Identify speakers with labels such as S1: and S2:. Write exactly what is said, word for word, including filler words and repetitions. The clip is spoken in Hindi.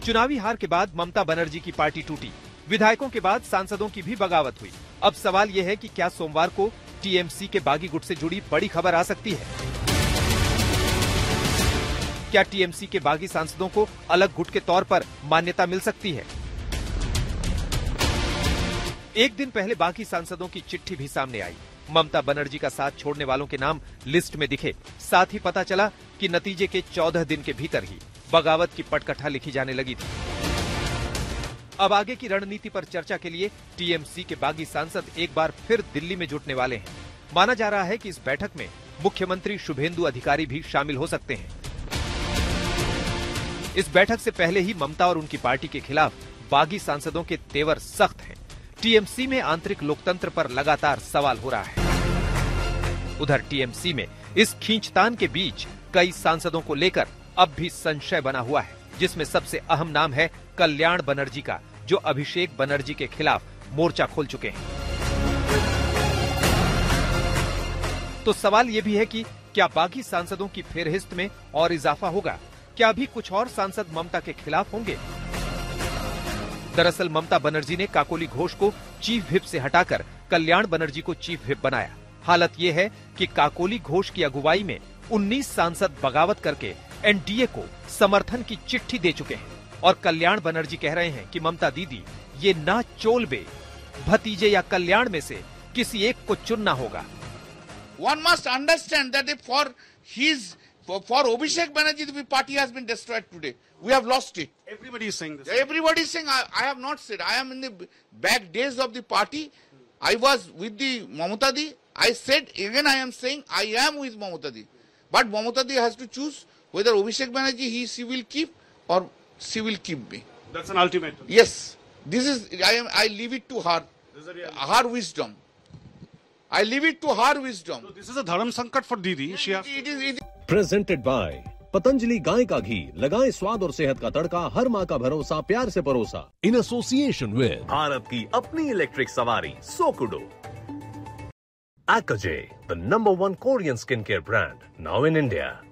S1: चुनावी हार के बाद ममता बनर्जी की पार्टी टूटी, विधायकों के बाद सांसदों की भी बगावत हुई। अब सवाल यह है कि क्या सोमवार को टीएमसी के बागी गुट से जुड़ी बड़ी खबर आ सकती है? क्या टीएमसी के बागी सांसदों को अलग गुट के तौर पर मान्यता मिल सकती है? एक दिन पहले बागी सांसदों की चिट्ठी भी सामने आई। ममता बनर्जी का साथ छोड़ने वालों के नाम लिस्ट में दिखे। साथ ही पता चला कि नतीजे के चौदह दिन के भीतर ही बगावत की पटकथा लिखी जाने लगी थी। अब आगे की रणनीति पर चर्चा के लिए टीएमसी के बागी सांसद एक बार फिर दिल्ली में जुटने वाले हैं। माना जा रहा है कि इस बैठक में मुख्यमंत्री शुभेंदु अधिकारी भी शामिल हो सकते हैं। इस बैठक से पहले ही ममता और उनकी पार्टी के खिलाफ बागी सांसदों के तेवर सख्त हैं। टीएमसी में आंतरिक लोकतंत्र पर लगातार सवाल हो रहा है। उधर टीएमसी में इस खींचतान के बीच कई सांसदों को लेकर अब भी संशय बना हुआ है, जिसमें सबसे अहम नाम है कल्याण बनर्जी का, जो अभिषेक बनर्जी के खिलाफ मोर्चा खोल चुके हैं। तो सवाल यह भी है कि क्या बागी सांसदों की फेरहिस्त में और इजाफा होगा? क्या अभी कुछ और सांसद ममता के खिलाफ होंगे? दरअसल ममता बनर्जी ने काकोली घोष को चीफ व्हिप से हटाकर कल्याण बनर्जी को चीफ व्हिप बनाया। हालत यह है कि काकोली घोष की अगुवाई में उन्नीस सांसद बगावत करके एनडीए को समर्थन की चिट्ठी दे चुके हैं और कल्याण बनर्जी कह रहे हैं कि ममता दीदी, ये ना चोलबे, भतीजे या कल्याण में से किसी एक को चुनना होगा।
S2: One must understand that if for his for, for Abhishek Banerjee the party has been destroyed today. We have lost it.
S3: Everybody is saying this.
S2: Everybody is saying. I, I have not said. I am in the back days of the party. I was with the Mamata Di. I said again. I am saying I am with Mamata Di. But Mamata Di has to choose whether Abhishek Banerjee he she will keep or she will keep me.
S3: That's an ultimatum.
S2: Yes. This is. I am. I leave it to her. Her wisdom. I leave it to her wisdom.
S3: So this is a dharam sankat for Didi. She has.
S2: It is. It is
S4: presented by Patanjali गाय का घी, लगाएं स्वाद और सेहत का तड़का, हर माँ का भरोसा, प्यार से परोसा। इन एसोसिएशन विद भारत की अपनी इलेक्ट्रिक सवारी सोकुडो। Akaje, the number one Korean skincare brand, now in India.